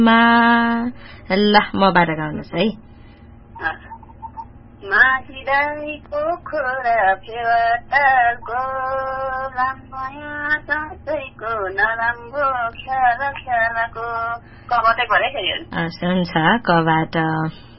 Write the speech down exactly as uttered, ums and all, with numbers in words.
ल मबाट गाउनुहोस् है। माथिदाईको खोरा फेवाटारको लाम्बया दसैँको नराम्रो ख्याल ख्यालको कबाटै परे हुन्छ कबाट